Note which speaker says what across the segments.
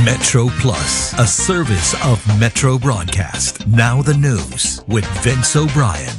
Speaker 1: Metro Plus, a service of Metro Broadcast. Now the news with Vince O'Brien.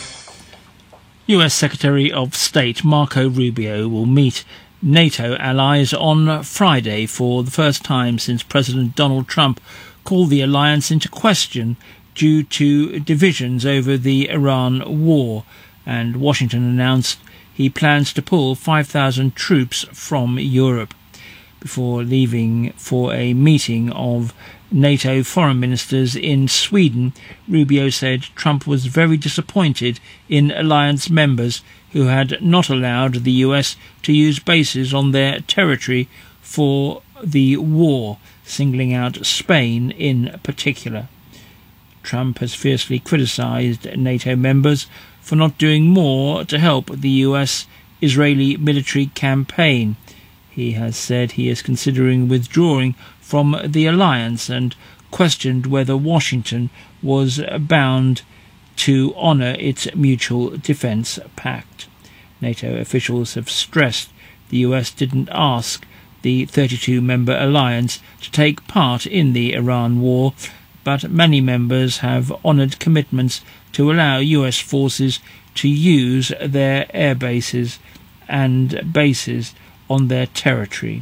Speaker 2: US Secretary of State Marco Rubio will meet NATO allies on Friday for the first time since President Donald Trump called the alliance into question due to divisions over the Iran war, and Washington announced he plans to pull 5,000 troops from Europe. Before leaving for a meeting of NATO foreign ministers in Sweden, Rubio said Trump was very disappointed in alliance members who had not allowed the US to use bases on their territory for the war, singling out Spain in particular. Trump has fiercely criticised NATO members for not doing more to help the US-Israeli military campaign. He has said he is considering withdrawing from the alliance and questioned whether Washington was bound to honour its mutual defence pact. NATO officials have stressed the US didn't ask the 32-member alliance to take part in the Iran war, but many members have honoured commitments to allow US forces to use their air bases and bases on their territory.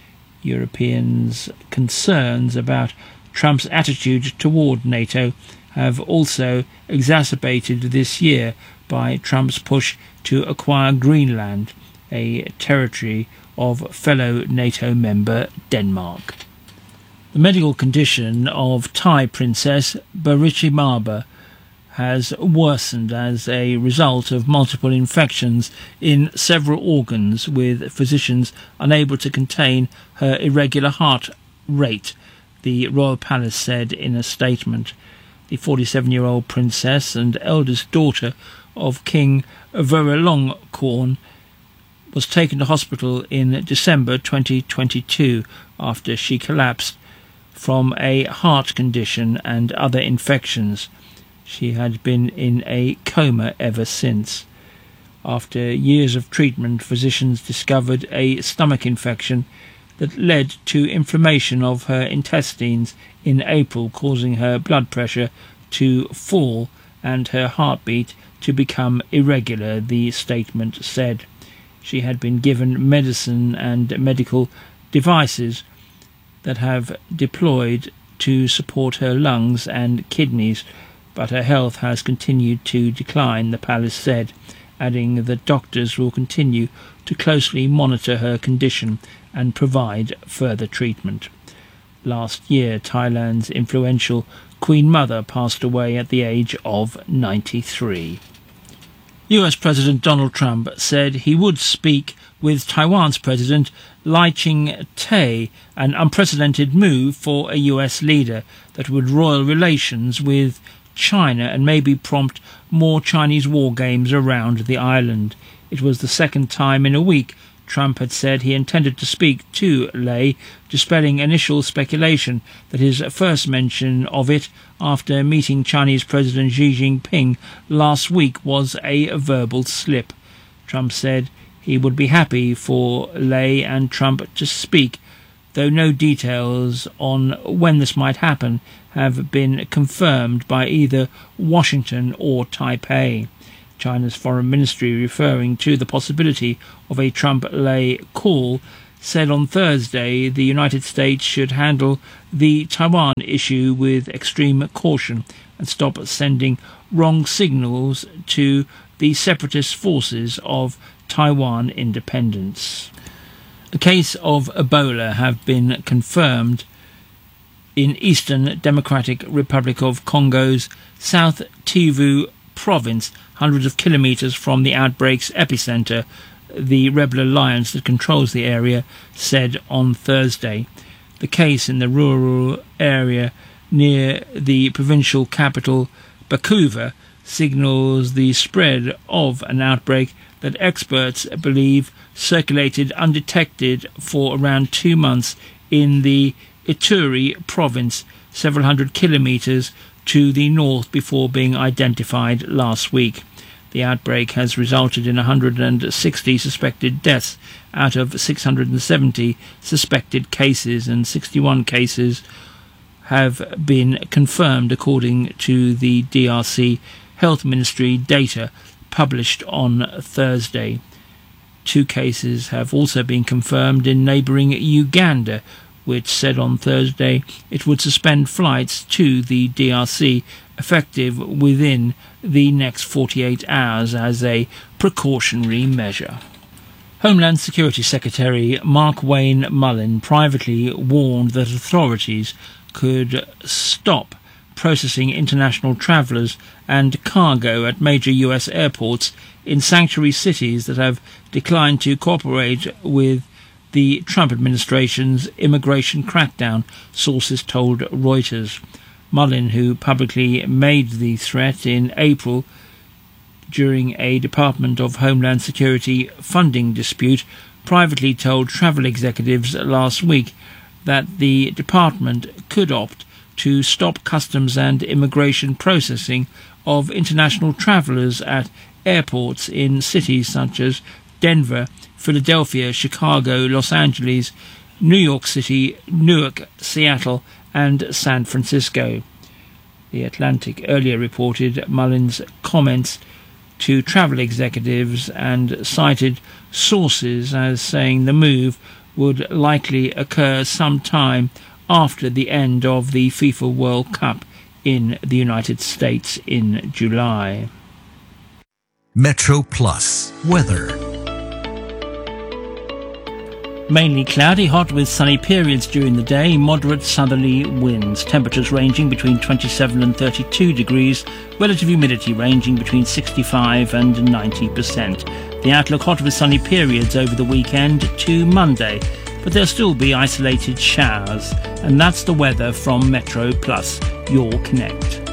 Speaker 2: Europeans' concerns about Trump's attitude toward NATO have also exacerbated this year by Trump's push to acquire Greenland, a territory of fellow NATO member Denmark. The medical condition of Thai Princess Baritjimaba has worsened as a result of multiple infections in several organs, with physicians unable to contain her irregular heart rate, the Royal Palace said in a statement. The 47-year-old princess and eldest daughter of King Vajiralongkorn was taken to hospital in December 2022 after she collapsed from a heart condition and other infections. She had been in a coma ever since. After years of treatment, physicians discovered a stomach infection that led to inflammation of her intestines in April, causing her blood pressure to fall and her heartbeat to become irregular, the statement said. She had been given medicine and medical devices that have deployed to support her lungs and kidneys, but her health has continued to decline, the palace said, adding that doctors will continue to closely monitor her condition and provide further treatment. Last year, Thailand's influential Queen Mother passed away at the age of 93. US President Donald Trump said he would speak with Taiwan's President Lai Ching-te, an unprecedented move for a US leader that would roil relations with China and maybe prompt more Chinese war games around the island. It was the second time in a week Trump had said he intended to speak to Lai, dispelling initial speculation that his first mention of it after meeting Chinese President Xi Jinping last week was a verbal slip. Trump said he would be happy for Lai and Trump to speak, though no details on when this might happen have been confirmed by either Washington or Taipei. China's foreign ministry, referring to the possibility of a Trump-Lai call, said on Thursday the United States should handle the Taiwan issue with extreme caution and stop sending wrong signals to the separatist forces of Taiwan independence. A case of Ebola have been confirmed in Eastern Democratic Republic of Congo's South Kivu province, hundreds of kilometres from the outbreak's epicentre, the rebel alliance that controls the area said on Thursday. The case in the rural area near the provincial capital Bukavu signals the spread of an outbreak that experts believe circulated undetected for around 2 months in the Ituri province, several hundred kilometres to the north before being identified last week. The outbreak has resulted in 160 suspected deaths out of 670 suspected cases, and 61 cases have been confirmed according to the DRC Health Ministry data published on Thursday. 2 cases have also been confirmed in neighbouring Uganda, which said on Thursday it would suspend flights to the DRC effective within the next 48 hours as a precautionary measure. Homeland Security Secretary Mark Wayne Mullen privately warned that authorities could stop processing international travellers and cargo at major US airports in sanctuary cities that have declined to cooperate with the Trump administration's immigration crackdown, sources told Reuters. Mullen, who publicly made the threat in April during a Department of Homeland Security funding dispute, privately told travel executives last week that the department could opt to stop customs and immigration processing of international travellers at airports in cities such as Denver, Philadelphia, Chicago, Los Angeles, New York City, Newark, Seattle and San Francisco. The Atlantic earlier reported Mullen's comments to travel executives and cited sources as saying the move would likely occur sometime after the end of the FIFA World Cup in the United States in July.
Speaker 1: Metro Plus weather.
Speaker 2: Mainly cloudy, hot with sunny periods during the day, moderate southerly winds, temperatures ranging between 27 and 32 degrees, relative humidity ranging between 65 and 90%. The outlook hot with sunny periods over the weekend to Monday, but there'll still be isolated showers. And that's the weather from Metro Plus, your connect.